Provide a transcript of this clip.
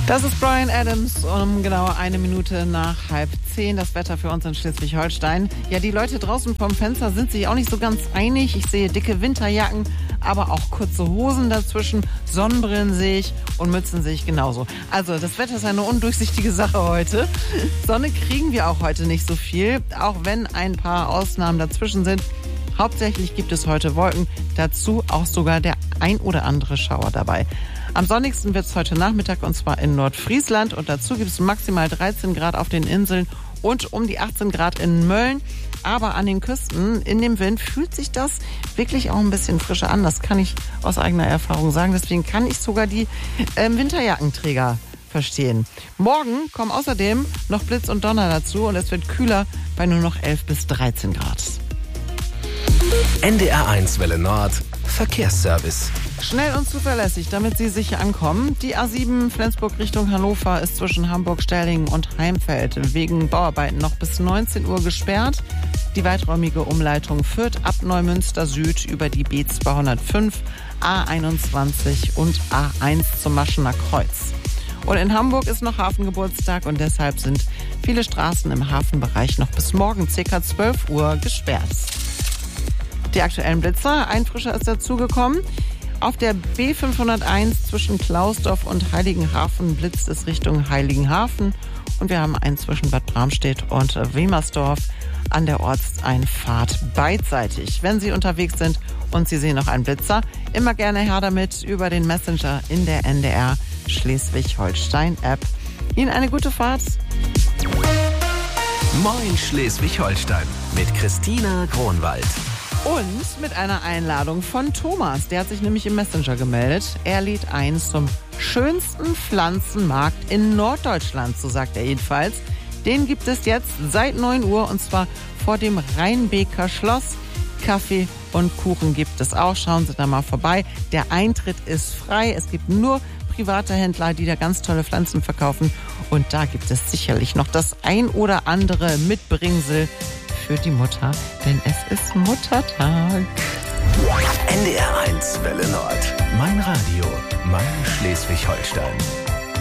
Das ist Bryan Adams um genau 1 Minute nach 9:30. Das Wetter für uns in Schleswig-Holstein. Ja, die Leute draußen vom Fenster sind sich auch nicht so ganz einig. Ich sehe dicke Winterjacken, aber auch kurze Hosen dazwischen. Sonnenbrillen sehe ich und Mützen sehe ich genauso. Also das Wetter ist eine undurchsichtige Sache heute. Sonne kriegen wir auch heute nicht so viel, auch wenn ein paar Ausnahmen dazwischen sind. Hauptsächlich gibt es heute Wolken, dazu auch sogar der ein oder andere Schauer dabei. Am sonnigsten wird es heute Nachmittag und zwar in Nordfriesland und dazu gibt es maximal 13 Grad auf den Inseln und um die 18 Grad in Mölln. Aber an den Küsten in dem Wind fühlt sich das wirklich auch ein bisschen frischer an. Das kann ich aus eigener Erfahrung sagen. Deswegen kann ich sogar die Winterjackenträger verstehen. Morgen kommen außerdem noch Blitz und Donner dazu und es wird kühler bei nur noch 11 bis 13 Grad. NDR1 Welle Nord Verkehrsservice. Schnell und zuverlässig, damit Sie sicher ankommen. Die A7 Flensburg Richtung Hannover ist zwischen Hamburg-Stellingen und Heimfeld wegen Bauarbeiten noch bis 19 Uhr gesperrt. Die weiträumige Umleitung führt ab Neumünster Süd über die B205, A21 und A1 zum Maschener Kreuz. Und in Hamburg ist noch Hafengeburtstag und deshalb sind viele Straßen im Hafenbereich noch bis morgen ca. 12 Uhr gesperrt. Die aktuellen Blitzer, ein frischer ist dazugekommen. Auf der B501 zwischen Klausdorf und Heiligenhafen blitzt es Richtung Heiligenhafen. Und wir haben einen zwischen Bad Bramstedt und Wilmersdorf an der Ortseinfahrt beidseitig. Wenn Sie unterwegs sind und Sie sehen noch einen Blitzer, immer gerne her damit über den Messenger in der NDR Schleswig-Holstein App. Ihnen eine gute Fahrt. Moin Schleswig-Holstein mit Christina Kronwald. Und mit einer Einladung von Thomas. Der hat sich nämlich im Messenger gemeldet. Er lädt ein zum schönsten Pflanzenmarkt in Norddeutschland, so sagt er jedenfalls. Den gibt es jetzt seit 9 Uhr und zwar vor dem Rheinbeker Schloss. Kaffee und Kuchen gibt es auch. Schauen Sie da mal vorbei. Der Eintritt ist frei. Es gibt nur private Händler, die da ganz tolle Pflanzen verkaufen. Und da gibt es sicherlich noch das ein oder andere Mitbringsel für die Mutter, denn es ist Muttertag. NDR1 Welle Nord. Mein Radio, mein Schleswig-Holstein.